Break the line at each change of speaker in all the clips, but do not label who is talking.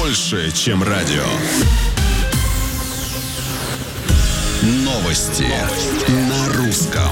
больше, чем радио. Новости на русском.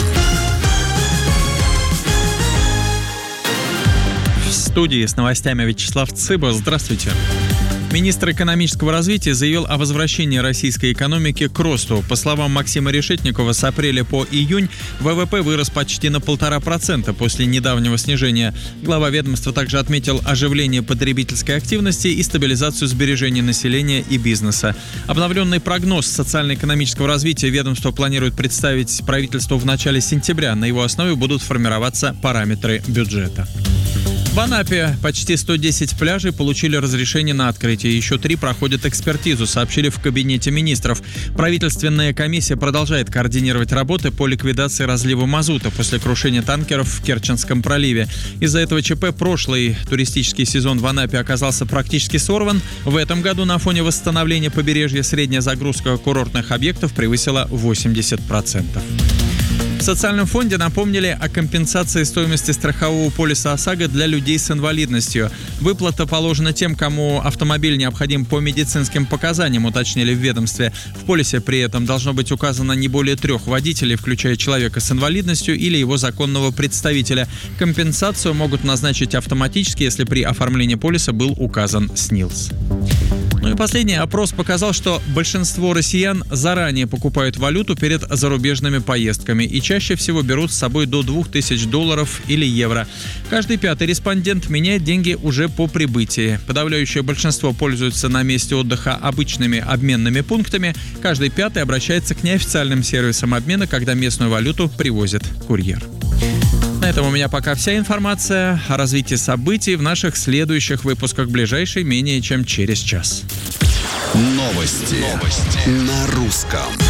В студии с новостями Вячеслав Цыба. Здравствуйте. Министр экономического развития заявил о возвращении российской экономики к росту. По словам Максима Решетникова, с апреля по июнь ВВП вырос почти на 1,5% после недавнего снижения. Глава ведомства также отметил оживление потребительской активности и стабилизацию сбережений населения и бизнеса. Обновленный прогноз социально-экономического развития ведомство планирует представить правительству в начале сентября. На его основе будут формироваться параметры бюджета. В Анапе почти 110 пляжей получили разрешение на открытие. Еще 3 проходят экспертизу, сообщили в Кабинете министров. Правительственная комиссия продолжает координировать работы по ликвидации разлива мазута после крушения танкеров в Керченском проливе. Из-за этого ЧП прошлый туристический сезон в Анапе оказался практически сорван. В этом году на фоне восстановления побережья средняя загрузка курортных объектов превысила 80%. В социальном фонде напомнили о компенсации стоимости страхового полиса ОСАГО для людей с инвалидностью. Выплата положена тем, кому автомобиль необходим по медицинским показаниям, уточнили в ведомстве. В полисе при этом должно быть указано не более 3 водителей, включая человека с инвалидностью или его законного представителя. Компенсацию могут назначить автоматически, если при оформлении полиса был указан СНИЛС. Ну и последний опрос показал, что большинство россиян заранее покупают валюту перед зарубежными поездками и чаще всего берут с собой до $2000 или евро. Каждый 5-й респондент меняет деньги уже по прибытии. Подавляющее большинство пользуются на месте отдыха обычными обменными пунктами. Каждый 5-й обращается к неофициальным сервисам обмена, когда местную валюту привозит курьер. На этом у меня пока вся информация. О развитии событий в наших следующих выпусках, ближайшей менее чем через час.
Новости на русском.